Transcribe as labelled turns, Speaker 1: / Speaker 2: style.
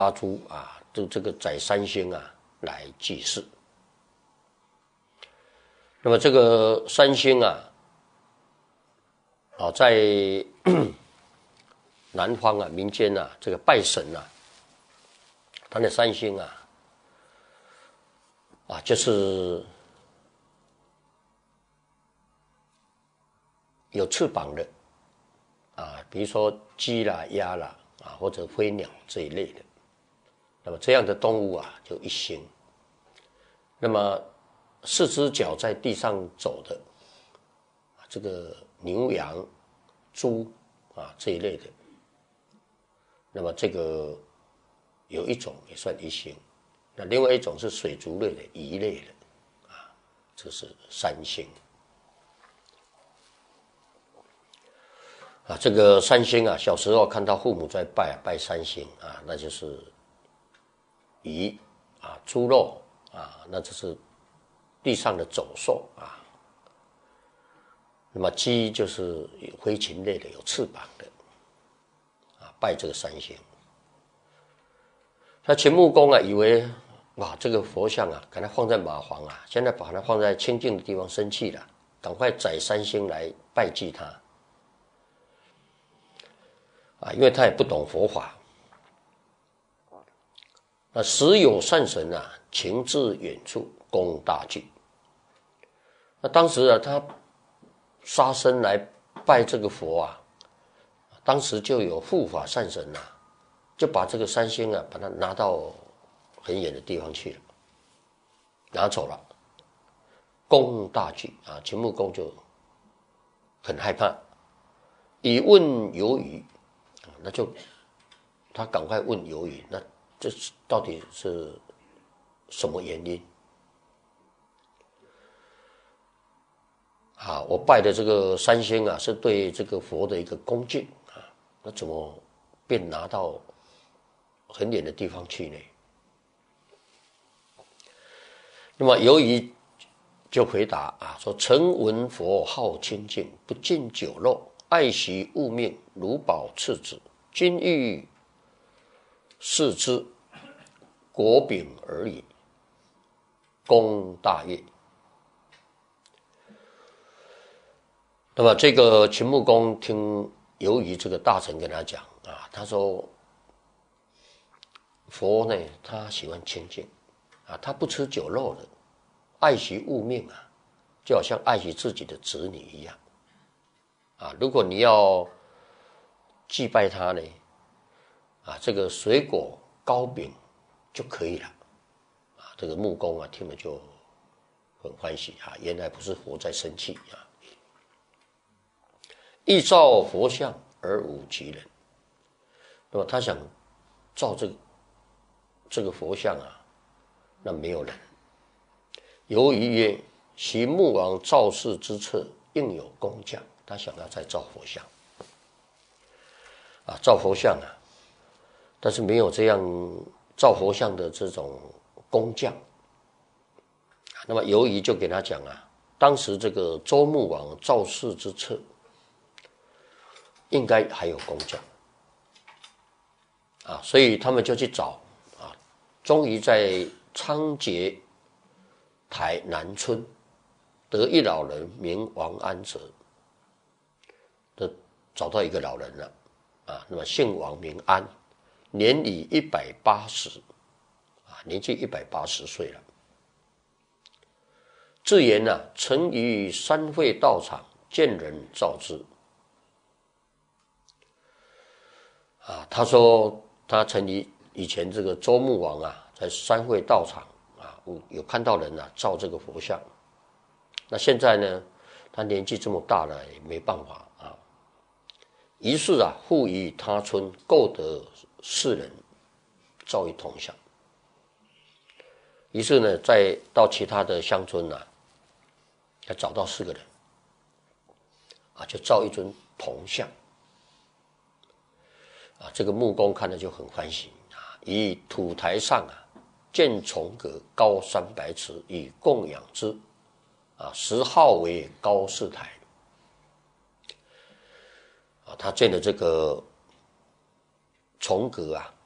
Speaker 1: 阿朱啊，这个宰三星啊来祭祀。那么这个三星啊，在南方啊民间啊，这个拜神啊，他的三星就是有翅膀的比如说鸡啦、鸭啦或者飞鸟这一类的。那么这样的动物啊，就一星。那么四只脚在地上走的这个牛羊猪这一类的，那么这个有一种也算一星。那另外一种是水族类的鱼类的这是三星。这个三星啊，小时候看到父母在拜三星那就是鱼猪肉那就是地上的走兽那么鸡就是飞禽类的，有翅膀的拜这个三星。那秦穆公以为这个佛像赶快放在马房现在把它放在清净的地方生气了，赶快宰三星来拜祭他因为他也不懂佛法。那时有善神情至远处，功大具。那当时他杀生来拜这个佛当时就有护法善神就把这个三星把它拿到很远的地方去了，拿走了，功大具秦穆公就很害怕，以问由于那就他赶快问由于，那这到底是什么原因我拜的这个三星是对这个佛的一个恭敬那怎么便拿到很远的地方去呢？那么由于就回答说：曾闻佛好清净，不进酒肉，爱惜物命，如宝赤子。今欲视之，果饼而已，功大业。那么这个秦穆公听由于这个大臣跟他讲他说佛呢，他喜欢清净他不吃酒肉的，爱惜物命就好像爱惜自己的子女一样如果你要祭拜他呢这个水果糕饼就可以了这个穆公听了就很欢喜原来不是佛在生气亦造佛像而无其人。那么他想造这个佛像那没有人。由于曰：昔穆王造世之策，应有工匠。他想要再造佛像造佛像但是没有这样造佛像的这种工匠那么由于就给他讲当时这个周穆王造世之策应该还有工匠所以他们就去找终于在昌节台南村得一老人名王安泽找到一个老人了那么姓王名安，年已180年纪180岁了。自言曾于三会道场见人造之他说他曾于以前这个周穆王在三会道场有看到人造这个佛像。那现在呢，他年纪这么大了，也没办法于是复于他村购得4人造一铜像。于是呢，再到其他的乡村要找到4个人就造一尊铜像这个穆公看了就很欢喜以土台上建重阁高300尺，以供养之时号为高士台他建的这个重阁